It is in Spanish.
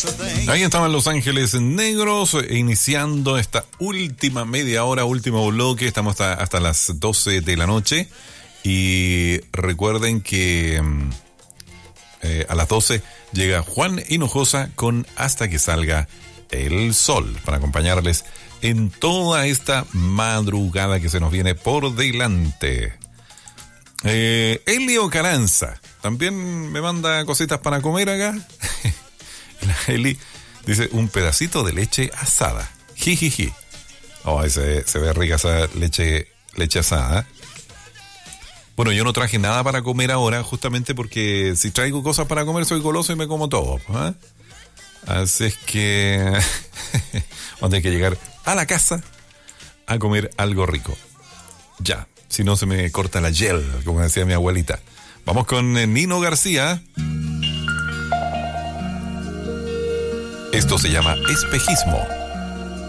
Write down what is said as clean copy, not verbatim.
Ahí estaban Los Ángeles Negros, iniciando esta última media hora, último bloque. Estamos hasta las 12 de la noche. Y recuerden que a las 12 llega Juan Hinojosa con Hasta que salga el sol, para acompañarles en toda esta madrugada que se nos viene por delante. Elio Caranza también me manda cositas para comer acá. La Eli dice: un pedacito de leche asada. Jijiji. Oh, se ve rica esa leche asada. Bueno, yo no traje nada para comer ahora, justamente porque si traigo cosas para comer soy goloso y me como todo, ¿eh? Así es que vamos a tener que llegar a la casa a comer algo rico. Ya, si no se me corta la gel, como decía mi abuelita. Vamos con Nino García. Esto se llama Espejismo.